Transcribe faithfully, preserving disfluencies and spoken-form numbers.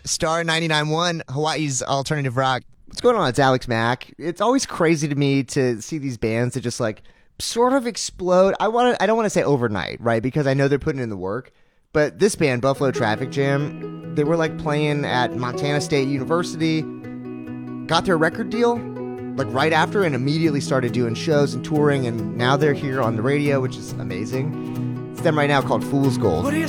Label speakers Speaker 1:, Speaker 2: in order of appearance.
Speaker 1: Star ninety-nine point one, Hawaii's alternative rock.
Speaker 2: What's going on? It's Alex Mack. It's always crazy to me to see these bands that just like sort of explode. I want to. I don't want to say overnight, right? Because I know they're putting in the work. But this band, Buffalo Traffic Jam, they were like playing at Montana State University, got their record deal like right after, and immediately started doing shows and touring. And now they're here on the radio, which is amazing. It's them right now called Fool's Gold.